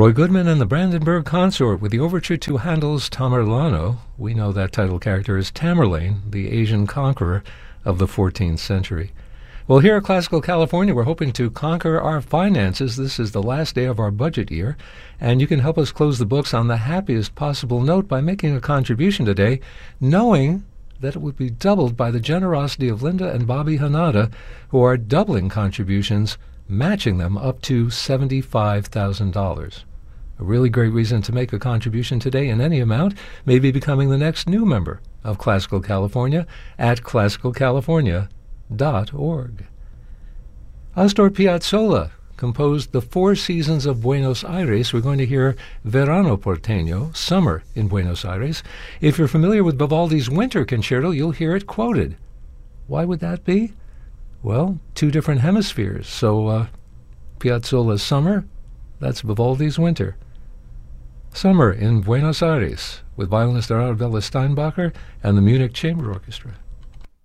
Roy Goodman and the Brandenburg Consort with the overture to Handel's Tamerlano. We know that title character as Tamerlane, the Asian conqueror of the 14th century. Well, here at Classical California, we're hoping to conquer our finances. This is the last day of our budget year, and you can help us close the books on the happiest possible note by making a contribution today, knowing that it would be doubled by the generosity of Linda and Bobby Hanada, who are doubling contributions, matching them up to $75,000. A really great reason to make a contribution today in any amount, maybe becoming the next new member of Classical California at classicalcalifornia.org. Astor Piazzolla composed the Four Seasons of Buenos Aires. We're going to hear Verano Porteño, Summer in Buenos Aires. If you're familiar with Vivaldi's Winter Concerto, you'll hear it quoted. Why would that be? Well, two different hemispheres. So Piazzolla's Summer, that's Vivaldi's Winter. Summer in Buenos Aires with violinist Arabella Steinbacher and the Munich Chamber Orchestra.